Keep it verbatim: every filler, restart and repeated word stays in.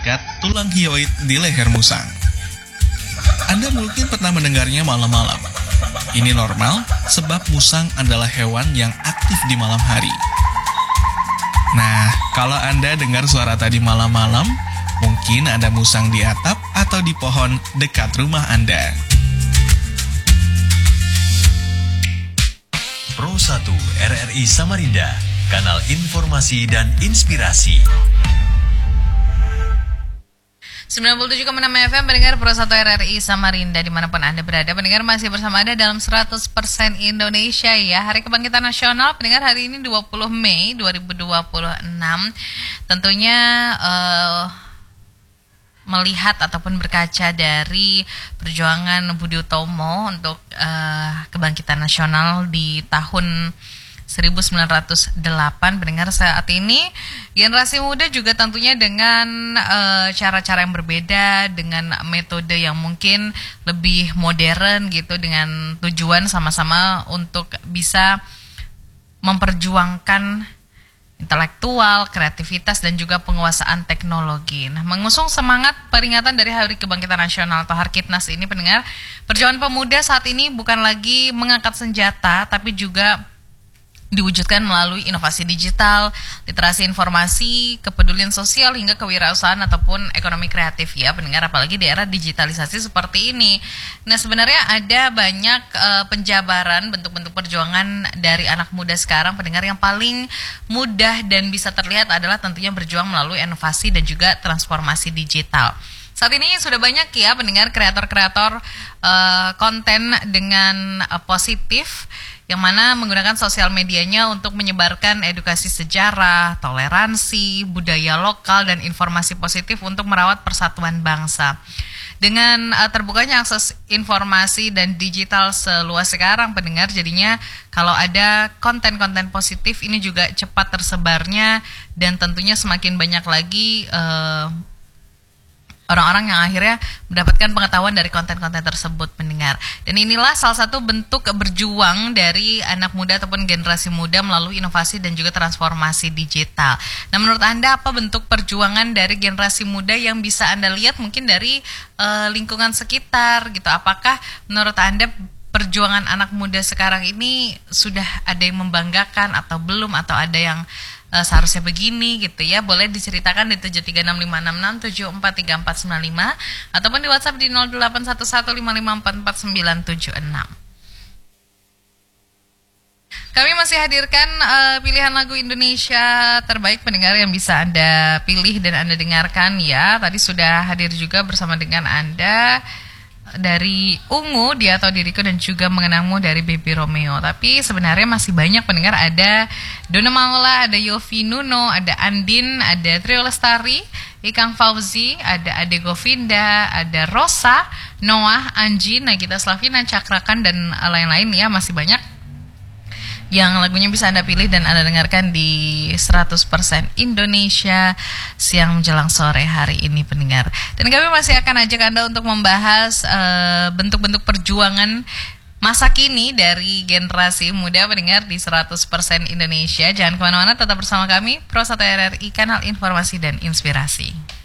terikat tulang hyoid di leher musang. Anda mungkin pernah mendengarnya malam-malam. Ini normal sebab musang adalah hewan yang aktif di malam hari. Nah, kalau Anda dengar suara tadi malam-malam, mungkin ada musang di atap atau di pohon dekat rumah Anda. Pro satu R R I Samarinda, kanal informasi dan inspirasi. sembilan puluh tujuh koma enam F M pendengar Pro satu R R I Samarinda dimanapun Anda berada. Pendengar masih bersama Anda dalam seratus persen Indonesia ya. Hari Kebangkitan Nasional pendengar hari ini dua puluh Mei dua ribu dua puluh enam. Tentunya uh, melihat ataupun berkaca dari perjuangan Budi Utomo untuk uh, kebangkitan nasional di tahun seribu sembilan ratus delapan, pendengar saat ini generasi muda juga tentunya dengan uh, cara-cara yang berbeda, dengan metode yang mungkin lebih modern gitu, dengan tujuan sama-sama untuk bisa memperjuangkan intelektual, kreativitas, dan juga penguasaan teknologi. Nah, mengusung semangat peringatan dari Hari Kebangkitan Nasional atau Harkitnas ini, pendengar, perjuangan pemuda saat ini bukan lagi mengangkat senjata, tapi juga diwujudkan melalui inovasi digital, literasi informasi, kepedulian sosial, hingga kewirausahaan ataupun ekonomi kreatif ya, pendengar, apalagi di era digitalisasi seperti ini. Nah, sebenarnya ada banyak uh, penjabaran bentuk-bentuk perjuangan dari anak muda sekarang, pendengar, yang paling mudah dan bisa terlihat adalah tentunya berjuang melalui inovasi dan juga transformasi digital. Saat ini sudah banyak ya pendengar kreator-kreator uh, konten dengan uh, positif, yang mana menggunakan sosial medianya untuk menyebarkan edukasi sejarah, toleransi, budaya lokal, dan informasi positif untuk merawat persatuan bangsa. Dengan uh, terbukanya akses informasi dan digital seluas sekarang, pendengar, jadinya kalau ada konten-konten positif ini juga cepat tersebarnya, dan tentunya semakin banyak lagi uh, orang-orang yang akhirnya mendapatkan pengetahuan dari konten-konten tersebut, pendengar. Dan inilah salah satu bentuk berjuang dari anak muda ataupun generasi muda melalui inovasi dan juga transformasi digital. Nah, menurut Anda apa bentuk perjuangan dari generasi muda yang bisa Anda lihat mungkin dari uh, lingkungan sekitar gitu? Apakah menurut Anda perjuangan anak muda sekarang ini sudah ada yang membanggakan atau belum, atau ada yang Uh, seharusnya begini gitu ya? Boleh diceritakan di tujuh tiga enam lima enam enam tujuh empat tiga empat sembilan lima ataupun di WhatsApp di nol delapan satu satu lima lima empat empat sembilan tujuh enam. Kami masih hadirkan uh, pilihan lagu Indonesia terbaik, pendengar, yang bisa Anda pilih dan Anda dengarkan ya. Tadi sudah hadir juga bersama dengan Anda dari Ungu, Dia Atau Diriku, dan juga Mengenangmu dari Baby Romeo. Tapi sebenarnya masih banyak pendengar, ada Dona Maula, ada Yofi Nuno, ada Andin, ada Trio Lestari, Ikang Fauzi, ada Ade Govinda, ada Rosa, Noah, Anji, Nagita Slavina, Cakrakan, dan lain-lain ya. Masih banyak yang lagunya bisa Anda pilih dan Anda dengarkan di seratus persen Indonesia siang menjelang sore hari ini, pendengar. Dan kami masih akan ajak Anda untuk membahas uh, bentuk-bentuk perjuangan masa kini dari generasi muda, pendengar, di seratus persen Indonesia. Jangan kemana-mana, tetap bersama kami, Pro satu R R I, kanal informasi dan inspirasi.